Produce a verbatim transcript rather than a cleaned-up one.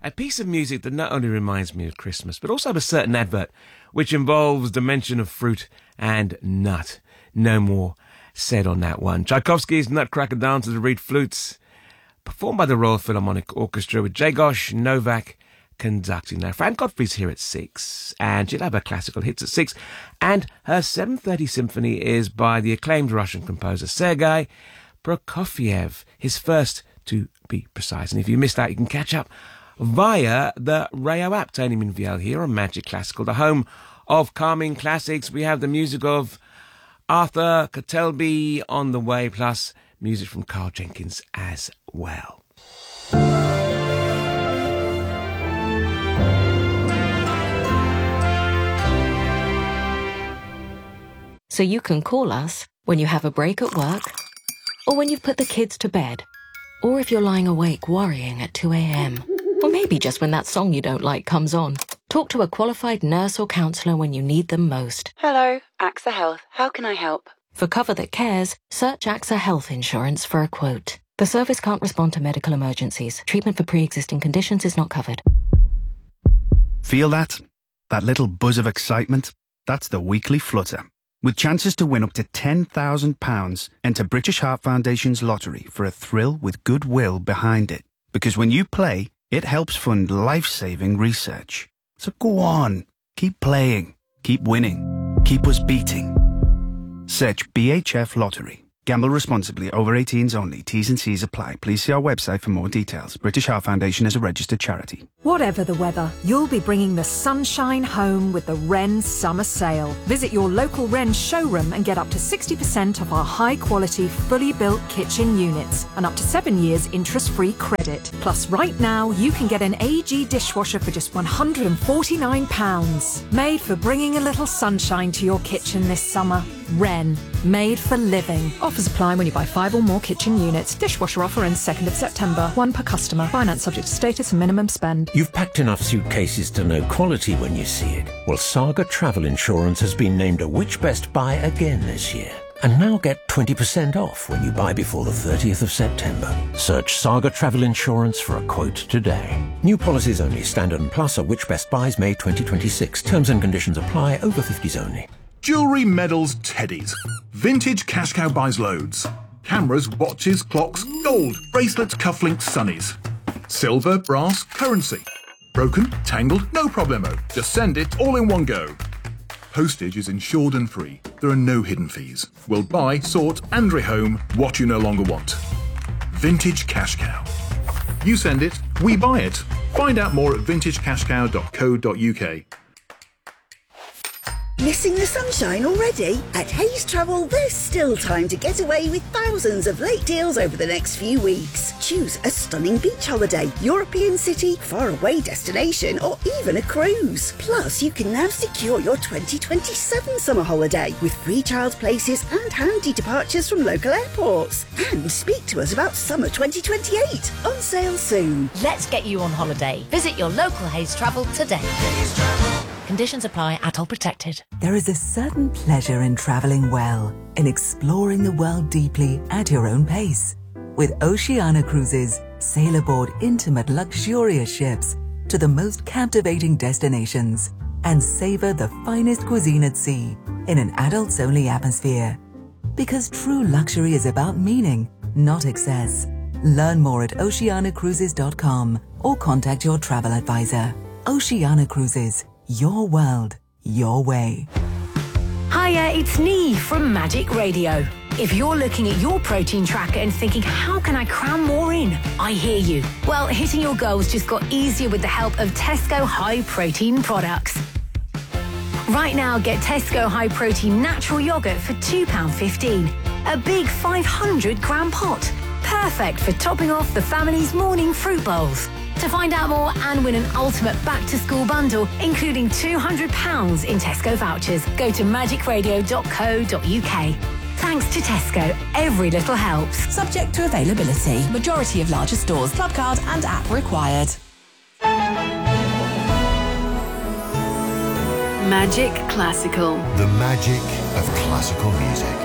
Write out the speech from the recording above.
a piece of music that not only reminds me of Christmas, but also of a certain advert, which involves the mention of fruit and nut. No more said on that one. Tchaikovsky's Nutcracker Dance of the Reed Flutes, performed by the Royal Philharmonic Orchestra with Jagosh Novak conducting. Now, Fran Godfrey's here at six, and she'll have her classical hits at six, and her seven thirty symphony is by the acclaimed Russian composer Sergei Prokofiev, his first to be precise. And if you missed that, you can catch up via the Rayo app. Tony Minviel here on Magic Classical, the home of calming classics. We have the music of Arthur Kotelby on the way, plus music from Carl Jenkins as well. So you can call us when you have a break at work, or when you've put the kids to bed, or if you're lying awake worrying at two a.m. Or maybe just when that song you don't like comes on. Talk to a qualified nurse or counsellor when you need them most. Hello, AXA Health. How can I help? For cover that cares, search AXA Health Insurance for a quote. The service can't respond to medical emergencies. Treatment for pre-existing conditions is not covered. Feel that? That little buzz of excitement? That's the weekly flutter. With chances to win up to ten thousand pounds, enter British Heart Foundation's lottery for a thrill with goodwill behind it. Because when you play, it helps fund life-saving research. So go on, keep playing, keep winning, keep us beating. Search B H F Lottery. Gamble responsibly. Over eighteens only. T's and C's apply. Please see our website for more details. British Heart Foundation is a registered charity. Whatever the weather, you'll be bringing the sunshine home with the Wren Summer Sale. Visit your local Wren showroom and get up to sixty percent off our high-quality, fully built kitchen units and up to seven years interest-free credit. Plus, right now, you can get an A G dishwasher for just one hundred forty-nine pounds. Made for bringing a little sunshine to your kitchen this summer. Wren. Made for living. Offers apply when you buy five or more kitchen units. Dishwasher offer ends second of September. One per customer. Finance subject to status and minimum spend. You've packed enough suitcases to know quality when you see it. Well, Saga Travel Insurance has been named a Which Best Buy again this year. And now get twenty percent off when you buy before the thirtieth of September. Search Saga Travel Insurance for a quote today. New policies only. Standard and Plus are Which Best Buys May twenty twenty-six. Terms and conditions apply. Over fifties only. Jewellery, medals, teddies. Vintage Cash Cow buys loads. Cameras, watches, clocks, gold, bracelets, cufflinks, sunnies. Silver, brass, currency. Broken, tangled, no problemo. Just send it all in one go. Postage is insured and free. There are no hidden fees. We'll buy, sort and rehome what you no longer want. Vintage Cash Cow. You send it, we buy it. Find out more at vintage cash cow dot co dot uk. Missing the sunshine already? At Hayes Travel, there's still time to get away with thousands of late deals over the next few weeks. Choose a stunning beach holiday, European city, faraway destination, or even a cruise. Plus, you can now secure your twenty twenty-seven summer holiday with free child places and handy departures from local airports. And speak to us about summer twenty twenty-eight, on sale soon. Let's get you on holiday. Visit your local Hayes Travel today. Hayes Travel. Conditions apply. Atoll protected. There is a certain pleasure in travelling well, in exploring the world deeply at your own pace. With Oceania Cruises, sail aboard intimate, luxurious ships to the most captivating destinations and savour the finest cuisine at sea in an adults-only atmosphere. Because true luxury is about meaning, not excess. Learn more at oceania cruises dot com or contact your travel advisor. Oceania Cruises. Your world, your way. Hiya, it's Nee from Magic Radio. If you're looking at your protein tracker and thinking, how can I cram more in? I hear you. Well, hitting your goals just got easier with the help of Tesco High Protein products. Right now, get Tesco High Protein Natural Yogurt for two pounds fifteen. A big five hundred gram pot. Perfect for topping off the family's morning fruit bowls. To find out more and win an ultimate back-to-school bundle, including two hundred pounds in Tesco vouchers, go to magic radio dot co dot uk. Thanks to Tesco, every little helps. Subject to availability. Majority of larger stores. Club card and app required. Magic Classical. The magic of classical music.